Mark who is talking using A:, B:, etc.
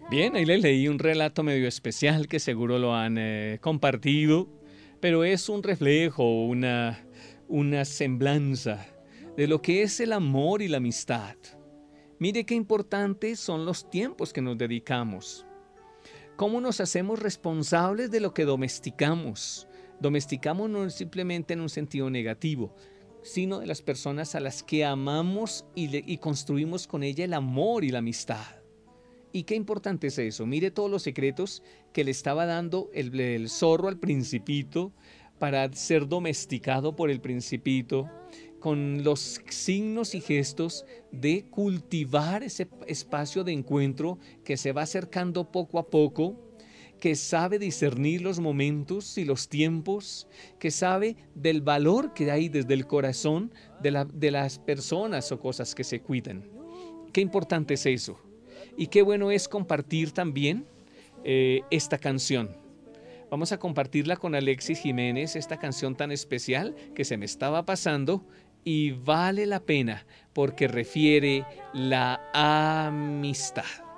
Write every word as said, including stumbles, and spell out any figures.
A: Bien, ahí les leí un relato medio especial que seguro lo han eh, compartido, pero es un reflejo, una, una semblanza de lo que es el amor y la amistad. Mire qué importantes son los tiempos que nos dedicamos. ¿Cómo nos hacemos responsables de lo que domesticamos? Domesticamos no simplemente en un sentido negativo, sino de las personas a las que amamos y, le- y construimos con ella el amor y la amistad. Y qué importante es eso. Mire todos los secretos que le estaba dando el, el zorro al principito para ser domesticado por el principito, con los signos y gestos de cultivar ese espacio de encuentro que se va acercando poco a poco, que sabe discernir los momentos y los tiempos, que sabe del valor que hay desde el corazón de, la, de las personas o cosas que se cuidan. Qué importante es eso. Y qué bueno es compartir también eh, esta canción. Vamos a compartirla con Alexis Jiménez, esta canción tan especial que se me estaba pasando y vale la pena porque refiere la amistad.